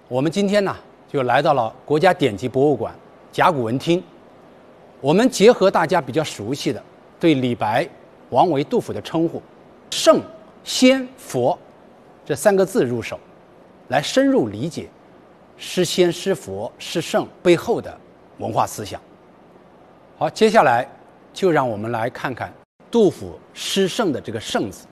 我们今天呢，就来到了国家典籍博物馆甲骨文厅。我们结合大家比较熟悉的对李白、王维、杜甫的称呼“圣、仙、佛”这三个字入手，来深入理解诗仙、诗佛、诗圣背后的文化思想。好，接下来就让我们来看看杜甫诗圣的这个“圣”字。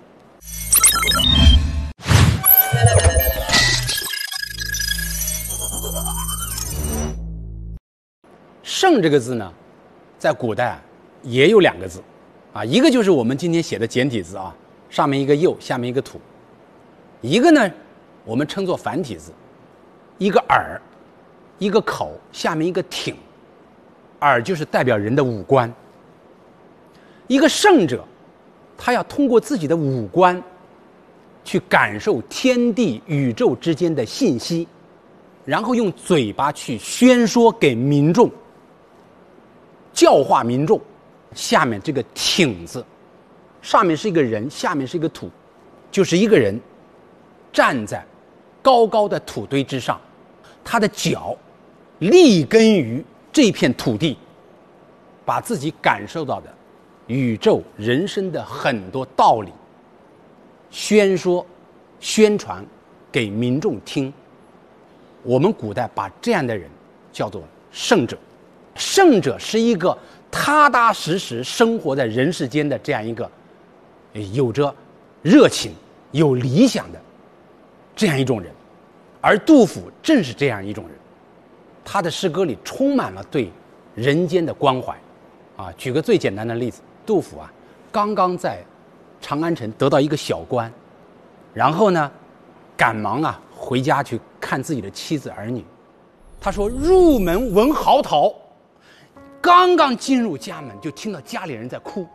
圣这个字呢，在古代也有两个字一个就是我们今天写的简体字上面一个右，下面一个土；一个呢，我们称作繁体字，一个耳，一个口，下面一个挺。耳就是代表人的五官。一个圣者，他要通过自己的五官去感受天地宇宙之间的信息，然后用嘴巴去宣说给民众，教化民众。下面这个挺字，上面是一个人，下面是一个土，就是一个人站在高高的土堆之上，他的脚立根于这片土地，把自己感受到的宇宙人生的很多道理宣说宣传给民众听。我们古代把这样的人叫做圣者。圣者是一个踏踏实实生活在人世间的这样一个有着热情有理想的这样一种人，而杜甫正是这样一种人。他的诗歌里充满了对人间的关怀举个最简单的例子，杜甫刚刚在长安城得到一个小官，然后呢赶忙回家去看自己的妻子儿女。他说入门闻嚎啕，刚刚进入家门就听到家里人在哭，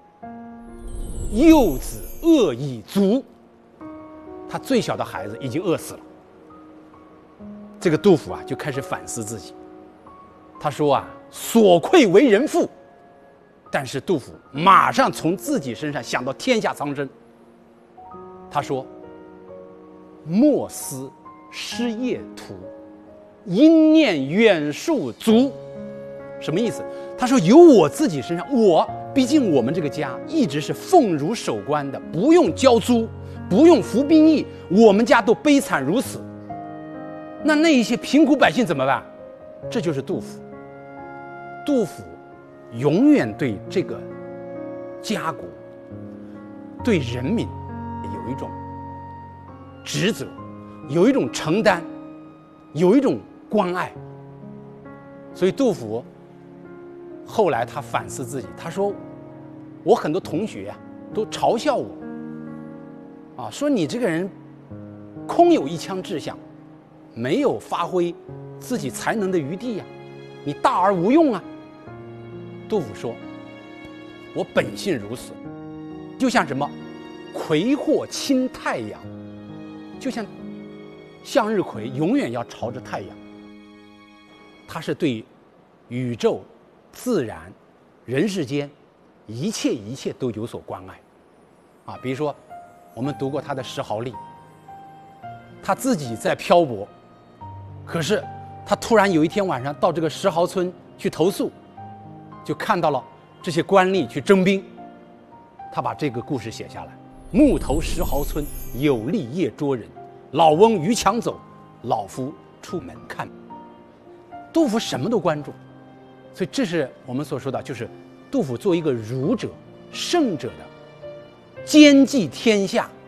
幼子饿已卒，他最小的孩子已经饿死了。这个杜甫就开始反思自己，他说所愧为人父。但是杜甫马上从自己身上想到天下苍生，他说莫思失业途，因念远戍卒。什么意思？他说由我自己身上，毕竟我们这个家一直是奉儒守官的，不用交租，不用服兵役，我们家都悲惨如此，那一些贫苦百姓怎么办？这就是杜甫。杜甫永远对这个家国对人民有一种职责，有一种承担，有一种关爱。所以杜甫后来他反思自己，他说我很多同学都嘲笑我说你这个人空有一腔志向，没有发挥自己才能的余地你大而无用杜甫说我本性如此，就像什么葵或亲太阳，就像向日葵永远要朝着太阳。他是对宇宙自然人世间一切都有所关爱比如说我们读过他的石壕吏，他自己在漂泊，可是他突然有一天晚上到这个石壕村去投宿，就看到了这些官吏去征兵，他把这个故事写下来。暮投石壕村，有吏夜捉人，老翁逾墙走，老夫出门看。杜甫什么都关注，所以这是我们所说的，就是杜甫作为一个儒者圣者的兼济天下